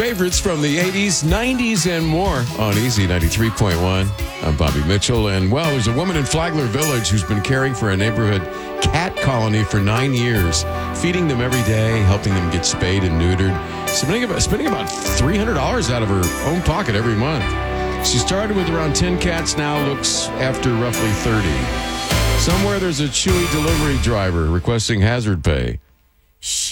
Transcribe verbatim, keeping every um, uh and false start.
favorites from the eighties, nineties, and more on Easy ninety-three point one. I'm Bobby Mitchell. And, well, there's a woman in Flagler Village who's been caring for a neighborhood cat colony for nine years, feeding them every day, helping them get spayed and neutered, spending about, spending about three hundred dollars out of her own pocket every month. She started with around ten cats, now looks after roughly thirty. Somewhere there's a Chewy delivery driver requesting hazard pay.